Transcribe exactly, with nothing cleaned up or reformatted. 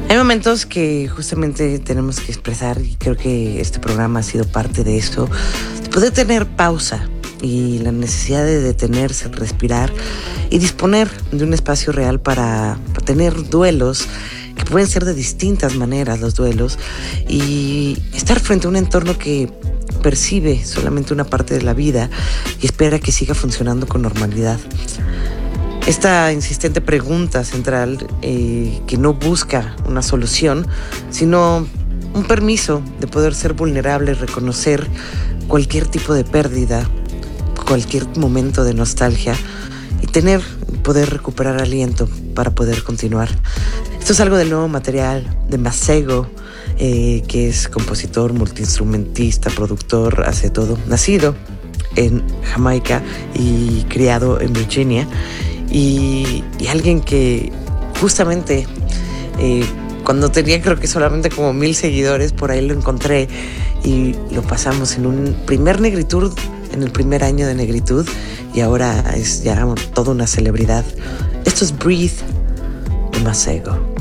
Hay momentos que justamente tenemos que expresar, y creo que este programa ha sido parte de eso, de poder tener pausa y la necesidad de detenerse, respirar y disponer de un espacio real para, para tener duelos que pueden ser de distintas maneras, los duelos, y estar frente a un entorno que percibe solamente una parte de la vida y espera que siga funcionando con normalidad. Esta insistente pregunta central eh, que no busca una solución, sino un permiso de poder ser vulnerable, reconocer cualquier tipo de pérdida, cualquier momento de nostalgia y tener, poder recuperar aliento para poder continuar. Esto es algo del nuevo material de Masego, eh, que es compositor, multiinstrumentista, productor, hace todo, nacido en Jamaica y criado en Virginia. Y, y alguien que justamente eh, cuando tenía creo que solamente como mil seguidores, por ahí lo encontré y lo pasamos en un primer Negritud, en el primer año de Negritud, y ahora es ya toda una celebridad. Esto es Breathe de Masego.